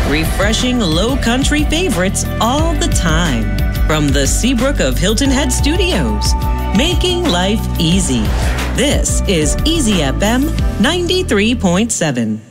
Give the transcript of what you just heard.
refreshing low country favorites all the time. From the Seabrook of Hilton Head Studios, making life easy. This is Easy FM 93.7.